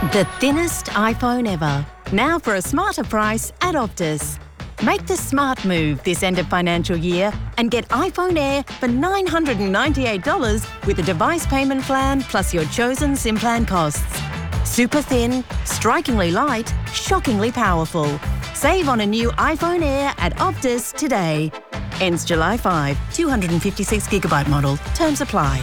The thinnest iPhone ever. Now for a smarter price at Optus. Make the smart move this end of financial year and get iPhone Air for $998 with a device payment plan plus your chosen SIM plan costs. Super thin, strikingly light, shockingly powerful. Save on a new iPhone Air at Optus today. Ends July 5. 256GB model. Terms apply.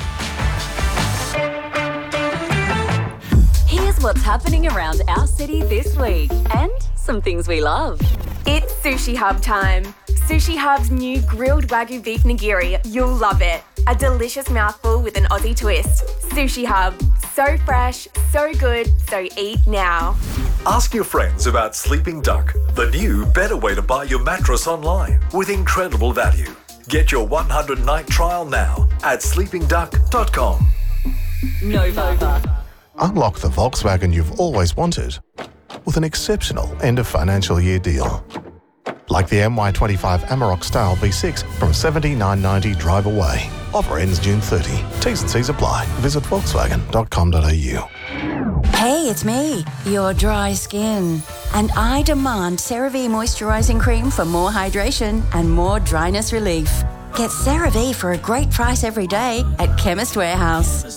Here's what's happening around our city this week and some things we love. It's Sushi Hub time. Sushi Hub's new grilled Wagyu beef nigiri. You'll love it. A delicious mouthful with an Aussie twist. Sushi Hub. So fresh, so good, so eat now. Ask your friends about Sleeping Duck, the new, better way to buy your mattress online with incredible value. Get your 100-night trial now at sleepingduck.com. Nova. Unlock the Volkswagen you've always wanted with an exceptional end of financial year deal. Like the MY25 Amarok Style V6 from $79.90 drive away. Offer ends June 30. T's and C's apply. Visit volkswagen.com.au. Hey, it's me, your dry skin. And I demand CeraVe Moisturising Cream for more hydration and more dryness relief. Get CeraVe for a great price every day at Chemist Warehouse.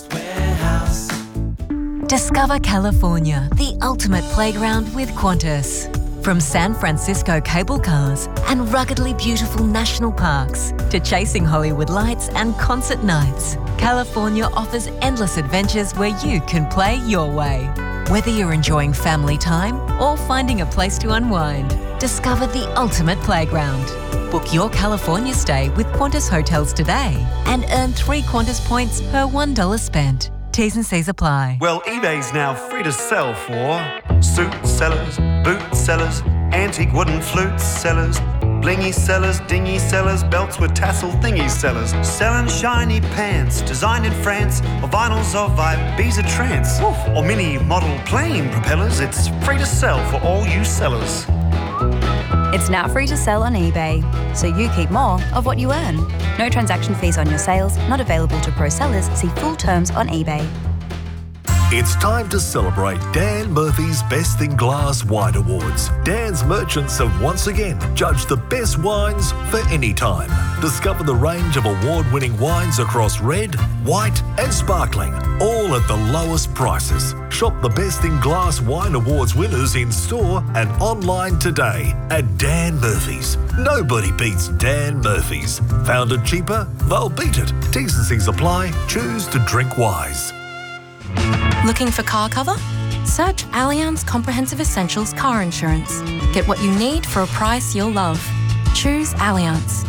Discover California, the ultimate playground with Qantas. From San Francisco cable cars and ruggedly beautiful national parks to chasing Hollywood lights and concert nights, California offers endless adventures where you can play your way. Whether you're enjoying family time or finding a place to unwind, discover the ultimate playground. Book your California stay with Qantas Hotels today and earn 3 Qantas points per $1 spent. T's and C's apply. Well, eBay's now free to sell for suit sellers, boot sellers, antique wooden flute sellers, blingy sellers, dingy sellers, belts with tassel thingy sellers, selling shiny pants designed in France, or vinyls of Ibiza trance, or mini model plane propellers. It's free to sell for all you sellers. It's now free to sell on eBay, so you keep more of what you earn. No transaction fees on your sales, not available to pro sellers. See full terms on eBay. It's time to celebrate Dan Murphy's Best in Glass Wine Awards. Dan's merchants have once again judged the best wines for any time. Discover the range of award-winning wines across red, white and sparkling, all at the lowest prices. Shop the Best in Glass Wine Awards winners in store and online today at Dan Murphy's. Nobody beats Dan Murphy's. Found it cheaper? They'll beat it. T's and C's apply. Choose to drink wise. Looking for car cover? Search Allianz Comprehensive Essentials Car Insurance. Get what you need for a price you'll love. Choose Allianz.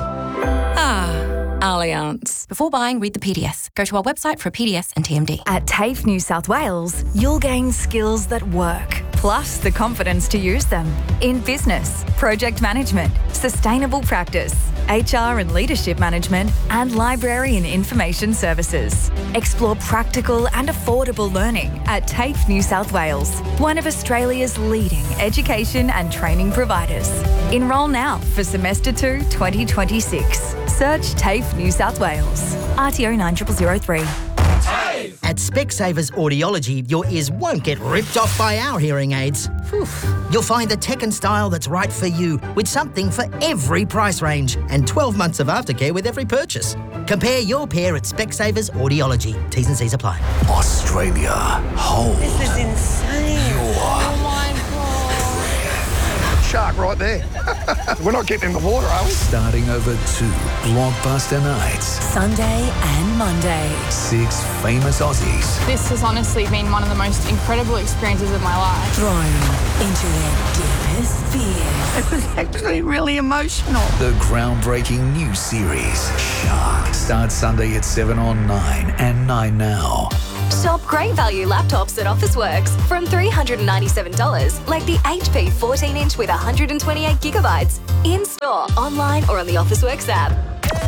Allianz. Before buying, read the PDS. Go to our website for a PDS and TMD. At TAFE New South Wales, you'll gain skills that work, plus the confidence to use them in business, project management, sustainable practice, HR and leadership management, and library and information services. Explore practical and affordable learning at TAFE New South Wales, one of Australia's leading education and training providers. Enrol now for Semester 2 2026. Search TAFE New South Wales. RTO 9003. At Specsavers Audiology, your ears won't get ripped off by our hearing aids. You'll find the tech and style that's right for you, with something for every price range and 12 months of aftercare with every purchase. Compare your pair at Specsavers Audiology. T's and C's apply. Australia, hold. This is insane. Oh my God. Shark right there. We're not getting in the water, are we? Starting over 2 blockbuster nights. Sunday and Monday. 6 famous Aussies. This has honestly been one of the most incredible experiences of my life. Thrown into their deepest fears. It was actually really emotional. The groundbreaking new series, Shark, starts Sunday at 7 on 9 and 9 now. Shop great value laptops at Officeworks from $397, like the HP 14-inch with 128 gigabytes. In store, online or on the Officeworks app.